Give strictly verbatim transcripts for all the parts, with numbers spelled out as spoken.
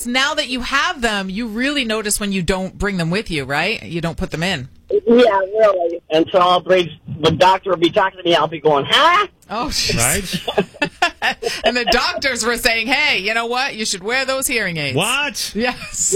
now that you have them, you really notice when you don't bring them with you, right? You don't put them in. Yeah, really. And so I'll bring, the doctor will be talking to me, I'll be going, huh? Oh, Right? And the doctors were saying, hey, you know what? You should wear those hearing aids. What? Yes.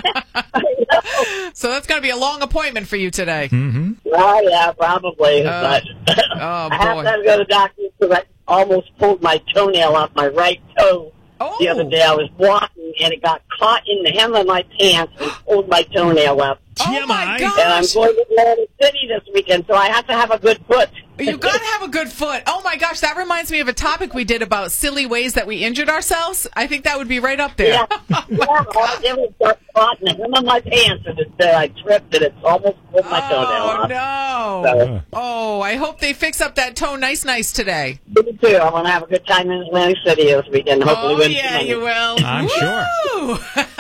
So that's going to be a long appointment for you today. Mm-hmm. Well, yeah, probably. Uh, but oh, I have boy. to have to go to the doctor because I almost pulled my toenail off my right toe. Oh. The other day I was walking and it got caught in the hem of my pants and pulled my toenail up. Oh, my gosh. And I'm going to Atlantic City this weekend, so I have to have a good foot. You got to have a good foot. Oh, my gosh. That reminds me of a topic we did about silly ways that we injured ourselves. I think that would be right up there. Yeah, Oh, my yeah all I did was got caught in the hem of my pants, and it, uh, I tripped, and it almost pulled my toenail Oh, off. no. So, Oh, I hope they fix up that toe nice, nice today. me too. I want to have a good time in Atlantic City this weekend. Hopefully Oh, win yeah, some money. you will. I'm Woo!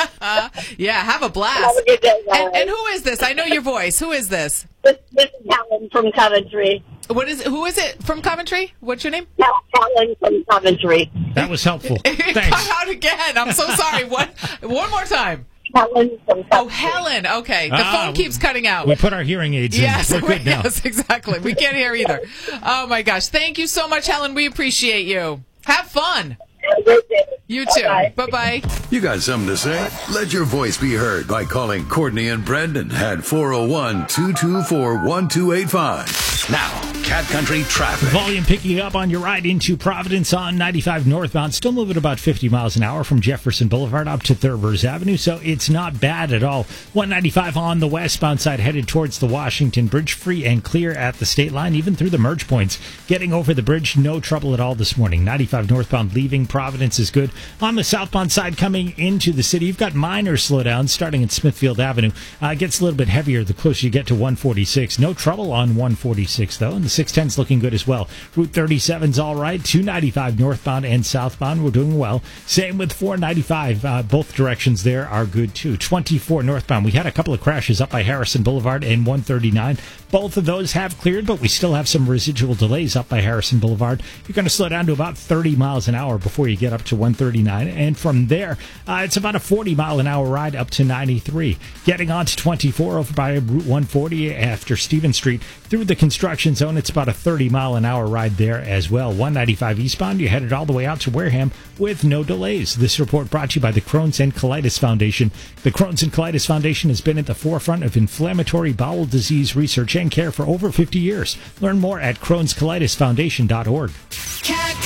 Yeah, have a blast. Have a good day, guys. And, and who is this? I know your voice. Who is this? This, this is Helen from Coventry. What is? Who is it from Coventry? What's your name? Helen from Coventry. That was helpful. It Thanks. cut out again. I'm so sorry. One, one more time. Helen from Coventry. Oh, Helen. Okay, the Ah, phone keeps cutting out. We put our hearing aids Yes, in. We're good now. yes, exactly. We can't hear either. Oh my gosh! Thank you so much, Helen. We appreciate you. Have fun. Have a great day. You too. Bye-bye. Bye bye. You got something to say? Let your voice be heard by calling Courtney and Brendan at four oh one, two two four, one two eight five. Now, Cat Country traffic. Volume picking up on your ride into Providence on ninety-five northbound. Still moving about fifty miles an hour from Jefferson Boulevard up to Thurvers Avenue, so it's not bad at all. one ninety-five on the westbound side headed towards the Washington Bridge, free and clear at the state line, even through the merge points. Getting over the bridge, no trouble at all this morning. ninety-five northbound leaving Providence is good. On the southbound side coming into the city, you've got minor slowdowns starting at Smithfield Avenue. Uh, it gets a little bit heavier the closer you get to one forty-six. No trouble on one forty-six, though, and the six ten's looking good as well. Route thirty-seven's all right. two ninety-five northbound and southbound, we're doing well. Same with four ninety-five. Uh, both directions there are good, too. twenty-four northbound. We had a couple of crashes up by Harrison Boulevard and one thirty-nine. Both of those have cleared, but we still have some residual delays up by Harrison Boulevard. You're going to slow down to about thirty miles an hour before you get up to one thirty-nine. And from there, uh, it's about a forty mile an hour ride up to ninety-three. Getting on to twenty-four over by Route one forty after Stephen Street. Through the construction zone, it's about a thirty mile an hour ride there as well. one ninety-five eastbound, you're headed all the way out to Wareham with no delays. This report brought to you by the Crohn's and Colitis Foundation. The Crohn's and Colitis Foundation has been at the forefront of inflammatory bowel disease research and care for over fifty years. Learn more at crohns colitis foundation dot org.